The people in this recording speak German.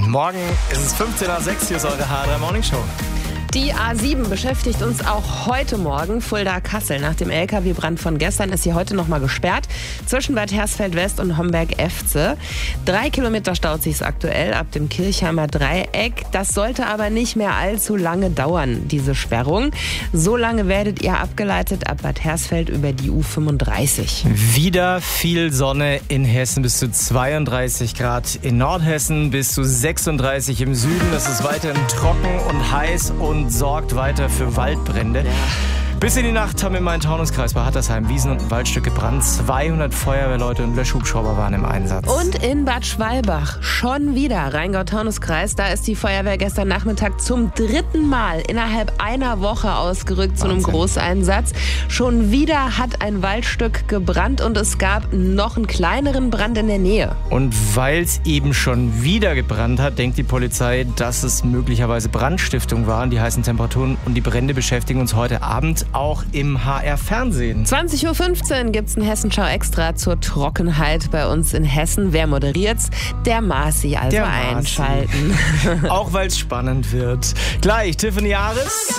Morgen ist es 15 nach 6, hier ist eure H3 Morning Show. Die A7 beschäftigt uns auch heute Morgen. Fulda-Kassel. Nach dem LKW-Brand von gestern ist sie heute noch mal gesperrt. Zwischen Bad Hersfeld-West und Homberg-Efze. 3 Kilometer staut sich aktuell ab dem Kirchheimer Dreieck. Das sollte aber nicht mehr allzu lange dauern, diese Sperrung. So lange werdet ihr abgeleitet ab Bad Hersfeld über die U35. Wieder viel Sonne in Hessen, bis zu 32 Grad in Nordhessen, bis zu 36 im Süden. Es ist weiterhin trocken und heiß und sorgt weiter für Waldbrände. Bis in die Nacht haben im Main-Taunus-Kreis bei Hattersheim Wiesen und ein Waldstück gebrannt. 200 Feuerwehrleute und Löschhubschrauber waren im Einsatz. Und in Bad Schwalbach schon wieder, Rheingau-Taunus-Kreis. Da ist die Feuerwehr gestern Nachmittag zum 3. Mal innerhalb einer Woche ausgerückt zu einem Großeinsatz. Schon wieder hat ein Waldstück gebrannt und es gab noch einen kleineren Brand in der Nähe. Und weil es eben schon wieder gebrannt hat, denkt die Polizei, dass es möglicherweise Brandstiftung waren. Die heißen Temperaturen und die Brände beschäftigen uns heute Abend auch im HR-Fernsehen. 20.15 Uhr gibt's ein Hessenschau extra zur Trockenheit bei uns in Hessen. Wer moderiert's? Der Marci, also einschalten. Auch weil es spannend wird. Gleich Tiffany Aris.